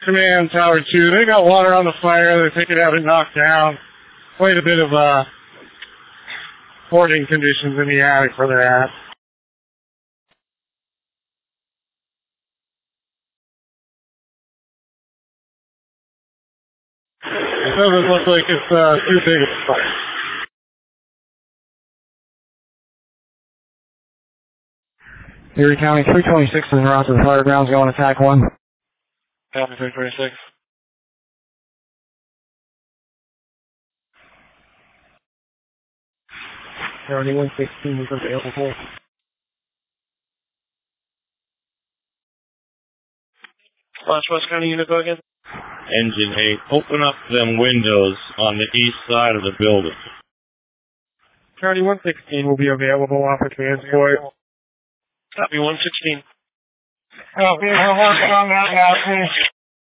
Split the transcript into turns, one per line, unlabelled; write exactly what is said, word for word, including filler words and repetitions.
Command Tower two. They got water on the fire. They think it have it knocked down. Quite a bit of uh, hoarding conditions in the attic where they're at. It doesn't look like it's uh, too big of a fire.
Erie County three twenty-six is en route to the fire grounds. Going attack one.
Copy three twenty-six.
County one sixteen is available.
Flash West County unit go again.
Engine eight, open up them windows on the east side of the building.
County one sixteen will be available off of transport. Copy one sixteen.
Oh, we'll work on that now, please.